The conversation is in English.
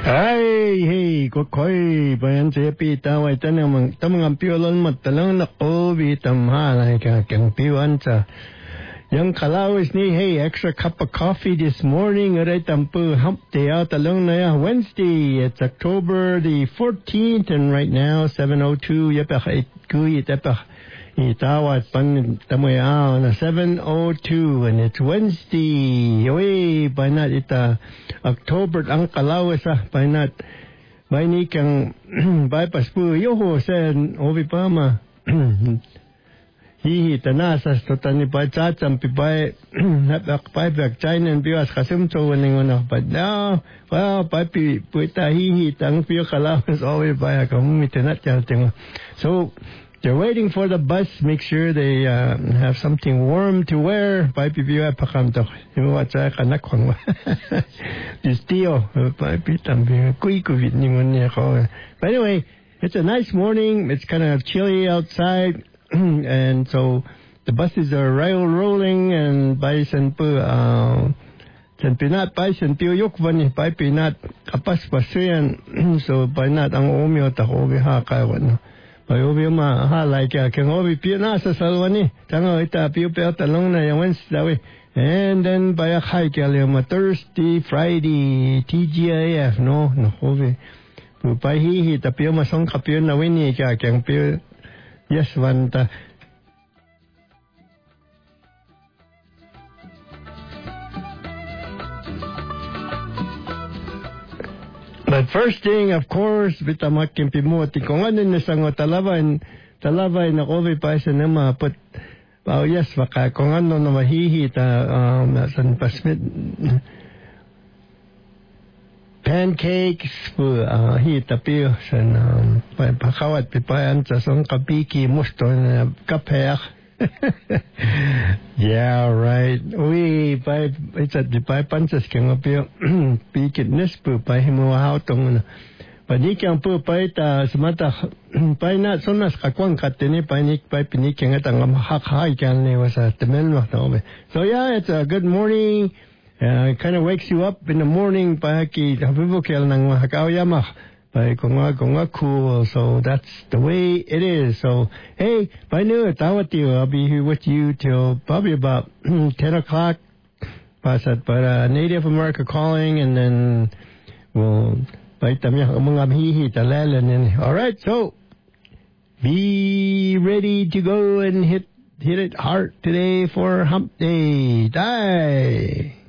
Hey, kokoy, bayan jepi tawai tanang tamang piolon matalang na kobi tamhala ka kang piwansa. Young Kalawis ni, hey, extra cup of coffee this morning. Aray tampu hump day out along na ya Wednesday. It's October the 14th and right now 7:02. Yapach kuy tapach itawat pan tamoy na 7:02 and it's Wednesday. Away by not ita October ang Kalawis by not by ni kang bypass pu yoho sen obi pama. He tanasas to tani pa chatsam pipai napak back China and biwas kasum so winning but now well papi puita he tang pio Kalawis always by a community not chatting. So they're waiting for the bus. Make sure they have something warm to wear. Papi biwa pakam to. You watch a kanakwang. This tio papi tambi kui kuvid ni mo ko. But anyway, it's a nice morning. It's kind of chilly outside. And so the buses are rolling and bison pu san pinat bison pio yokvan by pinat kapas pasian so by not ang omyo ta obi ha ka wan by obi ma ha like can obi pina sa salwani tango ita pio pio talong na yung Wednesday and then by a hike ma Thursday Friday TGIF no obi by he ta pio ma song kapio na wini ka kang pio. Yes, Vanta. But first thing, of course, bitamakin pimuti kung ano na sang talabay na kobe pa sa nama put. Oh yes, baka kung ano na mahihita san pasmit. Pancakes hita pio san pakawat pipayan sa song kapiki musto na kapek. Yeah, right. We it's at the pansas kang pio pikit nespu pa himo hautong na. Panikang po pa ita semata pa na sonas kakwang katini panik pa pinikang atang mahakhay kan ni wasa temelno na. So yeah, it's a good morning. It kind of wakes you up in the morning by habibukel nang mahakawayamah by konga cool. So that's the way it is. So hey, by noon I'll be here with you till probably about 10 o'clock. But Native America calling, and then we'll bite them all right. So be ready to go and hit it hard today for Hump Day. Die.